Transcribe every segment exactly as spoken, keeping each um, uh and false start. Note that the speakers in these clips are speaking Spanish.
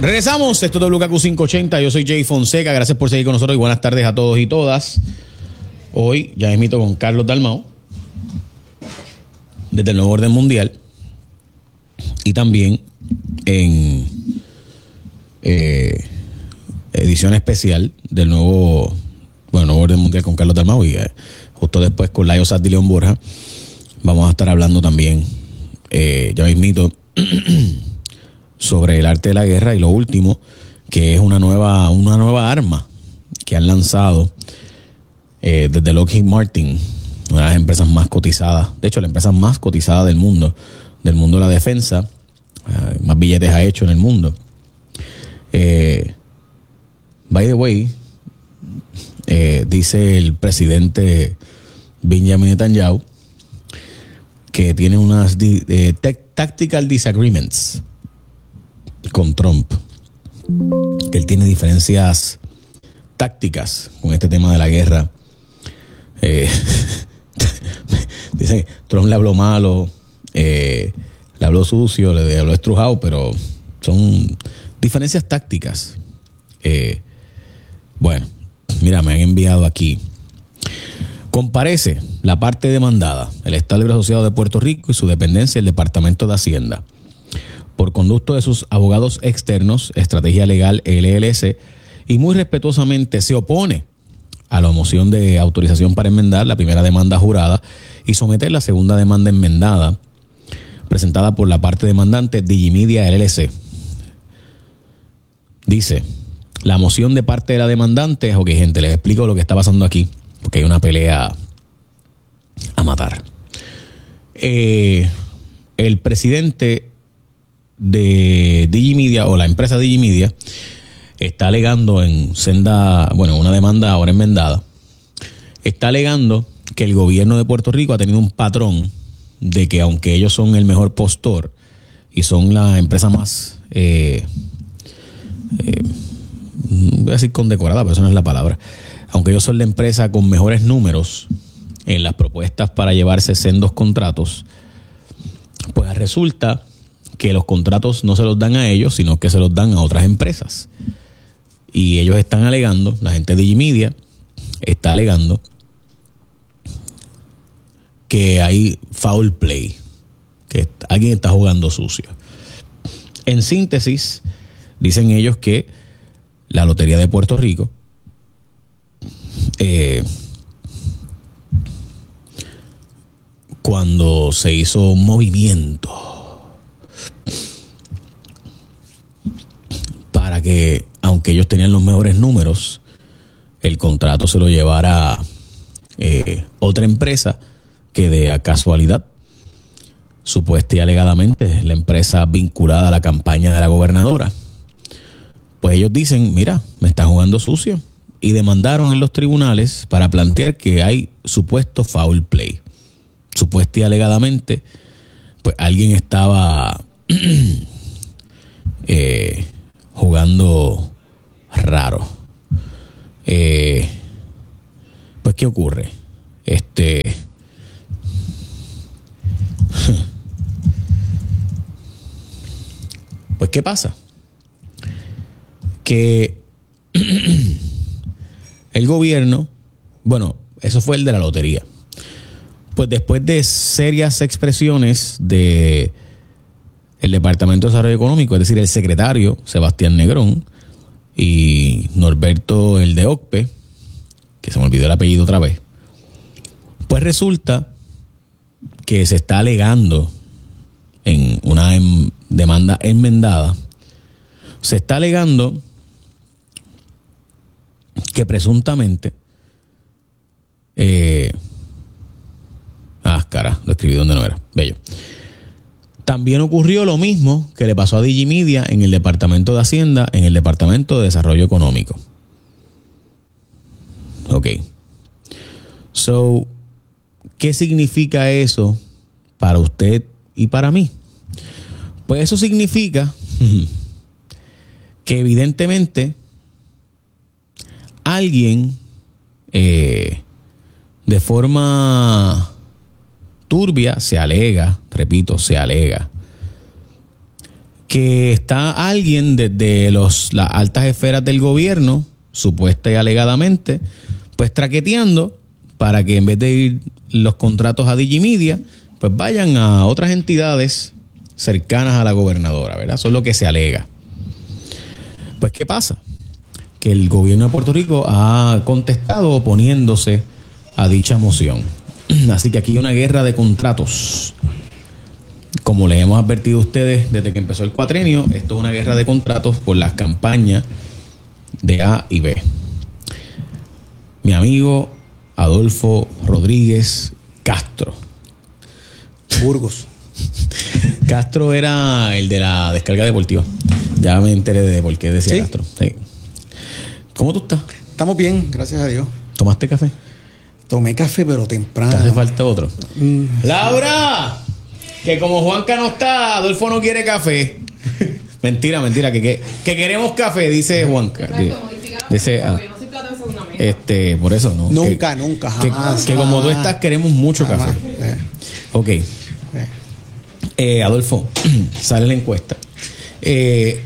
Regresamos, esto es W K Q quinientos ochenta, yo soy Jay Fonseca, gracias por seguir con nosotros y buenas tardes a todos y todas. Hoy ya me invito con Carlos Dalmau, desde el Nuevo Orden Mundial, y también en eh, edición especial del nuevo, bueno, Nuevo Orden Mundial con Carlos Dalmau y eh, justo después con Layo Sat y León Borja vamos a estar hablando también, eh, ya me invito sobre el arte de la guerra y lo último, que es una nueva, una nueva arma que han lanzado eh, desde Lockheed Martin, una de las empresas más cotizadas, de hecho la empresa más cotizada del mundo, del mundo de la defensa, eh, más billetes ha hecho en el mundo. Eh, by the way, eh, dice el presidente Benjamin Netanyahu que tiene unas eh, tactical disagreements con Trump, que él tiene diferencias tácticas con este tema de la guerra. Eh, dice que Trump le habló malo, eh, le habló sucio, le habló estrujado, pero son diferencias tácticas. Eh, bueno, mira, me han enviado aquí. Comparece la parte demandada, el Estado Libre Asociado de Puerto Rico y su dependencia, el Departamento de Hacienda, por conducto de sus abogados externos, Estrategia Legal L L C, y muy respetuosamente se opone a la moción de autorización para enmendar la primera demanda jurada y someter la segunda demanda enmendada presentada por la parte demandante Digimedia L L C. Dice, la moción de parte de la demandante, ok gente, les explico lo que está pasando aquí, porque hay una pelea a matar. Eh, el presidente de Digimedia o la empresa Digimedia está alegando en senda, bueno, una demanda ahora enmendada, está alegando que el gobierno de Puerto Rico ha tenido un patrón de que aunque ellos son el mejor postor y son la empresa más eh, eh, voy a decir condecorada, pero eso no es la palabra, aunque ellos son la empresa con mejores números en las propuestas para llevarse sendos contratos, pues resulta que los contratos no se los dan a ellos, sino que se los dan a otras empresas. Y ellos están alegando, la gente de Digimedia está alegando que hay foul play, que alguien está jugando sucio. En síntesis, dicen ellos que la Lotería de Puerto Rico eh, cuando se hizo un movimiento para que, aunque ellos tenían los mejores números, el contrato se lo llevara eh, otra empresa que de casualidad, supuesta y alegadamente, es la empresa vinculada a la campaña de la gobernadora. Pues ellos dicen, mira, me está jugando sucio, y demandaron en los tribunales para plantear que hay supuesto foul play. Supuesta y alegadamente, pues alguien estaba eh, jugando raro. Eh, pues, ¿qué ocurre? Este. Pues, ¿qué pasa? Que el gobierno, bueno, eso fue el de la lotería. Pues después de serias expresiones de el Departamento de Desarrollo Económico, es decir, el secretario Sebastián Negrón y Norberto el de Ocpe, que se me olvidó el apellido otra vez, pues resulta que se está alegando en una em, demanda enmendada, se está alegando que presuntamente eh, ah, cara, lo escribí donde no era, bello. También ocurrió lo mismo que le pasó a Digimedia en el Departamento de Hacienda, en el Departamento de Desarrollo Económico. Ok. So, ¿qué significa eso para usted y para mí? Pues eso significa que evidentemente alguien eh, de forma turbia se alega, repito, se alega que está alguien desde los, las altas esferas del gobierno, supuesta y alegadamente, pues traqueteando para que en vez de ir los contratos a Digimedia, pues vayan a otras entidades cercanas a la gobernadora, ¿verdad? Eso es lo que se alega. Pues, ¿qué pasa? Que el gobierno de Puerto Rico ha contestado oponiéndose a dicha moción. Así que aquí hay una guerra de contratos. Como les hemos advertido a ustedes desde que empezó el cuatrenio, esto es una guerra de contratos por las campañas de A y B. Mi amigo Adolfo Rodríguez Castro. Burgos. Castro era el de la descarga deportiva. Ya me enteré de por qué decía ¿Sí? Castro. Sí. ¿Cómo tú estás? Estamos bien, gracias a Dios. ¿Tomaste café? Tomé café, pero temprano. ¿Te hace falta otro? Mm. ¡Laura! Que como Juanca no está, Adolfo no quiere café. Mentira, mentira, que, que, que queremos café, dice Juanca. Dice, ah, este, por eso no. Nunca, que, nunca, jamás. Que, que como tú estás, queremos mucho jamás. café. Eh. Ok. Eh. Eh, Adolfo, sale la encuesta. Eh,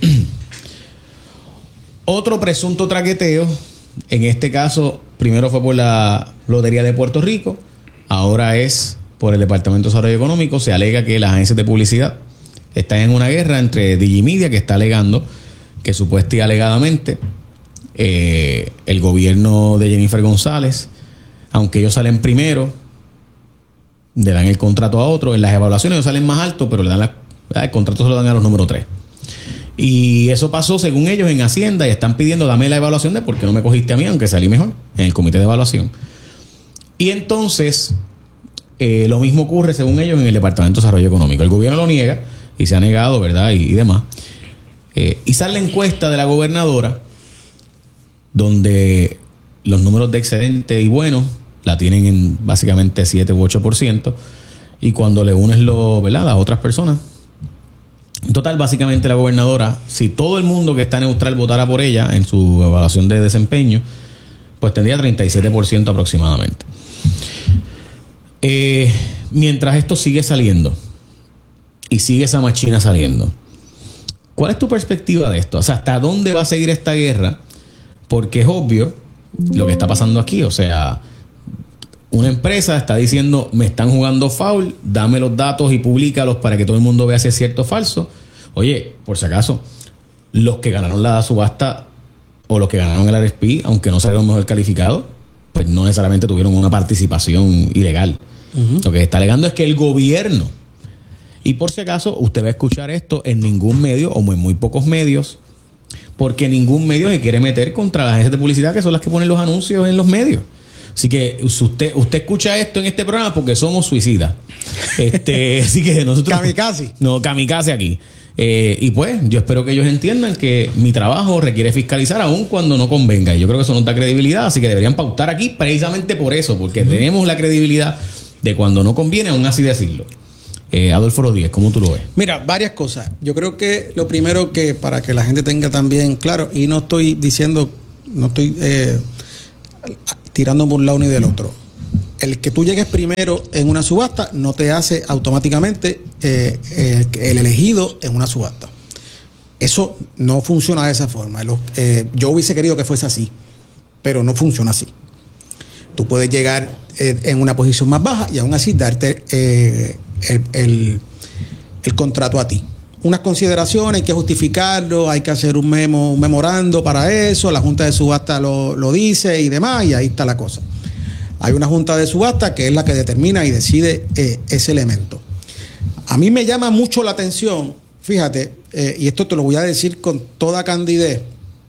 otro presunto traqueteo, en este caso, primero fue por la Lotería de Puerto Rico, ahora es por el Departamento de Desarrollo Económico. Se alega que las agencias de publicidad están en una guerra entre Digimedia, que está alegando que supuesta y alegadamente eh, el gobierno de Jennifer González, aunque ellos salen primero, le dan el contrato a otro. En las evaluaciones ellos salen más altos, pero le dan la, el contrato se lo dan a los número tres. Y eso pasó, según ellos, en Hacienda, y están pidiendo, dame la evaluación de por qué no me cogiste a mí, aunque salí mejor, en el comité de evaluación. Y entonces, eh, lo mismo ocurre, según ellos, en el Departamento de Desarrollo Económico. El gobierno lo niega, y se ha negado, ¿verdad? Y, y demás. Eh, y sale la encuesta de la gobernadora, donde los números de excedente y buenos la tienen en básicamente siete u ocho por ciento. Y cuando le unes lo, ¿verdad?, las otras personas, en total, básicamente la gobernadora, si todo el mundo que está neutral votara por ella en su evaluación de desempeño, pues tendría treinta y siete por ciento aproximadamente. Eh, mientras esto sigue saliendo y sigue esa machina saliendo, ¿cuál es tu perspectiva de esto? O sea, ¿hasta dónde va a seguir esta guerra? Porque es obvio lo que está pasando aquí. O sea, una empresa está diciendo, me están jugando foul, dame los datos y públicalos para que todo el mundo vea si es cierto o falso. Oye, por si acaso, los que ganaron la subasta o los que ganaron el R S P, aunque no salieron mejor calificados, pues no necesariamente tuvieron una participación ilegal. Uh-huh. Lo que está alegando es que el gobierno, y por si acaso, usted va a escuchar esto en ningún medio o en muy pocos medios, porque ningún medio se quiere meter contra las agencias de publicidad, que son las que ponen los anuncios en los medios. Así que usted, usted escucha esto en este programa porque somos suicidas. Este, así que nosotros... Kamikaze. No, kamikaze aquí. Eh, y pues, yo espero que ellos entiendan que mi trabajo requiere fiscalizar aun cuando no convenga. Y yo creo que eso nos da credibilidad, así que deberían pautar aquí precisamente por eso, porque uh-huh. tenemos la credibilidad de cuando no conviene, aún así decirlo. Eh, Adolfo Rodríguez, ¿cómo tú lo ves? Mira, varias cosas. Yo creo que lo primero que, para que la gente tenga también claro, y no estoy diciendo, no estoy eh, tirando por un lado ni del otro. El que tú llegues primero en una subasta no te hace automáticamente eh, eh, el elegido en una subasta. Eso no funciona de esa forma. Lo, eh, yo hubiese querido que fuese así, pero no funciona así. Tú puedes llegar eh, en una posición más baja y aún así darte eh, el, el, el contrato a ti. Unas consideraciones, hay que justificarlo, hay que hacer un memo, un memorando para eso, la Junta de Subasta lo, lo dice y demás, y ahí está la cosa. Hay una Junta de Subasta que es la que determina y decide eh, ese elemento. A mí me llama mucho la atención, fíjate, eh, y esto te lo voy a decir con toda candidez,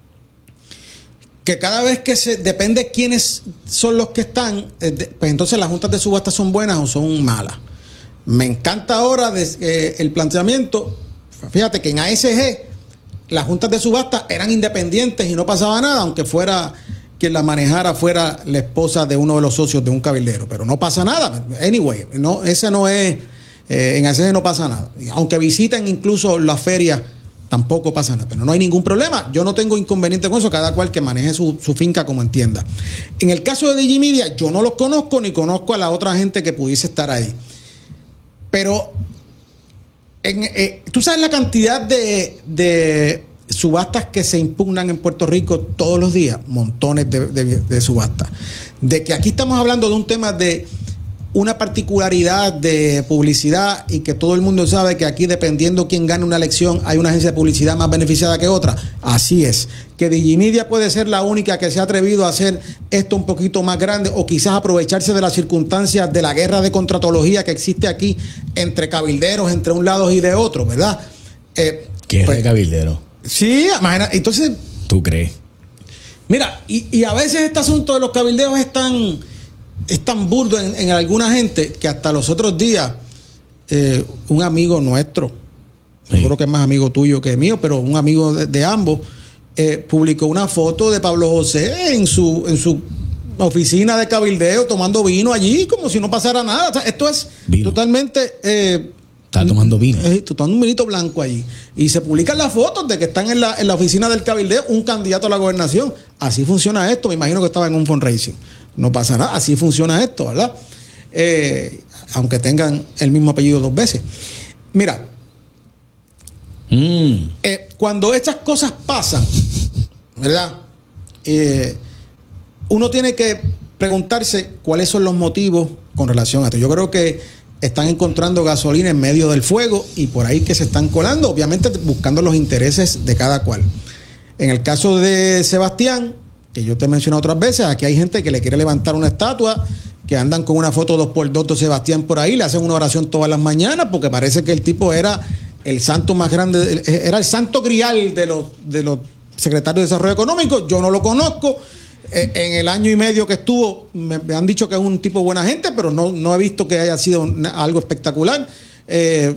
que cada vez que se depende quiénes son los que están, eh, de, pues entonces las juntas de subasta son buenas o son malas. Me encanta ahora de, eh, el planteamiento. Fíjate que en A S G las juntas de subasta eran independientes y no pasaba nada, aunque fuera quien la manejara fuera la esposa de uno de los socios de un cabildero, pero no pasa nada. Anyway, no, ese no es, eh, en A S G no pasa nada. Aunque visiten incluso las ferias, tampoco pasa nada, pero no hay ningún problema. Yo no tengo inconveniente con eso, cada cual que maneje su, su finca como entienda. En el caso de Digimedia, yo no los conozco ni conozco a la otra gente que pudiese estar ahí. Pero En, eh, ¿Tú sabes la cantidad de, de subastas que se impugnan en Puerto Rico todos los días? Montones de, de, de subastas. De que aquí estamos hablando de un tema de una particularidad de publicidad y que todo el mundo sabe que aquí, dependiendo quién gane una elección, hay una agencia de publicidad más beneficiada que otra. Así es. Que Digimedia puede ser la única que se ha atrevido a hacer esto un poquito más grande, o quizás aprovecharse de las circunstancias de la guerra de contratología que existe aquí entre cabilderos, entre un lado y de otro, ¿verdad? Eh, ¿Qué pues, es de cabildero? Sí, imagina, entonces... ¿Tú crees? Mira, y, y a veces este asunto de los cabilderos es tan... es tan burdo en, en alguna gente que hasta los otros días eh, un amigo nuestro, sí. Yo creo que es más amigo tuyo que mío, pero un amigo de, de ambos, eh, publicó una foto de Pablo José en su, en su oficina de cabildeo tomando vino allí como si no pasara nada. O sea, esto es vino. Totalmente... Eh, Está tomando vino. Eh, tomando un vinito blanco allí. Y se publican las fotos de que están en la, en la oficina del cabildeo un candidato a la gobernación. Así funciona esto. Me imagino que estaba en un fundraising. No pasa nada. Así funciona esto, ¿verdad? Eh, aunque tengan el mismo apellido dos veces. Mira. Mm. Eh, cuando estas cosas pasan, ¿verdad? Eh, uno tiene que preguntarse cuáles son los motivos con relación a esto. Yo creo que están encontrando gasolina en medio del fuego y por ahí que se están colando, obviamente buscando los intereses de cada cual. En el caso de Sebastián, que yo te he mencionado otras veces, aquí hay gente que le quiere levantar una estatua, que andan con una foto dos por dos de Sebastián por ahí, le hacen una oración todas las mañanas porque parece que el tipo era el santo más grande, era el santo grial de los, de los secretarios de Desarrollo Económico. Yo no lo conozco. En el año y medio que estuvo, me, me han dicho que es un tipo buena gente, pero no, no he visto que haya sido una, algo espectacular. Eh,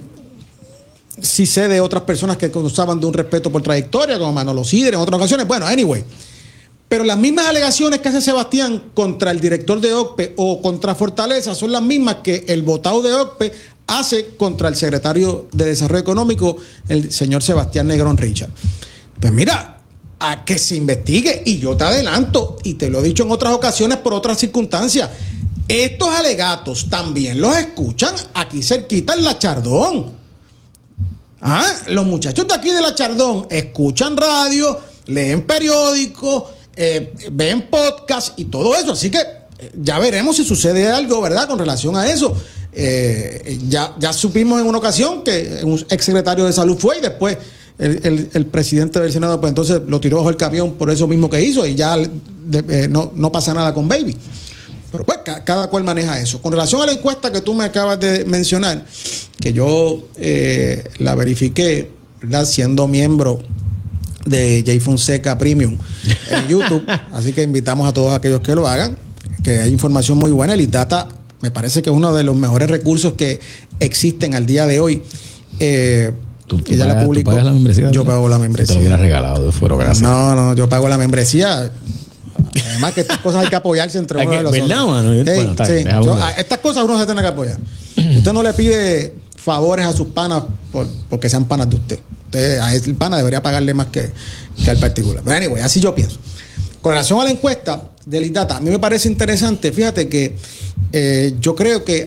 sí sé de otras personas que gozaban de un respeto por trayectoria, como Manolo Sidre en otras ocasiones. Bueno, anyway. Pero las mismas alegaciones que hace Sebastián contra el director de O C P E o contra Fortaleza son las mismas que el votado de O C P E hace contra el secretario de Desarrollo Económico, el señor Sebastián Negrón Richard. Pues mira, a que se investigue, y yo te adelanto, y te lo he dicho en otras ocasiones por otras circunstancias, estos alegatos también los escuchan aquí cerquita en La Chardón. ¿Ah? Los muchachos de aquí de La Chardón escuchan radio, leen periódicos, eh, ven podcast y todo eso, así que eh, ya veremos si sucede algo, ¿verdad?, con relación a eso. Eh, ya, ya supimos en una ocasión que un exsecretario de Salud fue y después El, el, el presidente del Senado pues entonces lo tiró bajo el camión por eso mismo que hizo y ya de, eh, no, no pasa nada con Baby. Pero pues ca, cada cual maneja eso. Con relación a la encuesta que tú me acabas de mencionar, que yo eh, la verifiqué, ¿verdad?, siendo miembro de Jay Fonseca Premium en YouTube, así que invitamos a todos aquellos que lo hagan, que hay información muy buena. El IDATA me parece que es uno de los mejores recursos que existen al día de hoy. eh ¿Tú, tú, pagas, la ¿Tú pagas la membresía? Yo pago la membresía. Te lo hubiera regalado de fuera, gracias. No, no, yo pago la membresía. Además que estas cosas hay que apoyarse entre uno y los otros. ¿Verdad, mano? Sí, bueno, está sí. bien, Yo, estas cosas uno se tiene que apoyar. Usted no le pide favores a sus panas por, porque sean panas de usted. Usted a el pana debería pagarle más que, que al particular. Pero anyway, así yo pienso. Con relación a la encuesta del IDATA, a mí me parece interesante. Fíjate que eh, yo creo que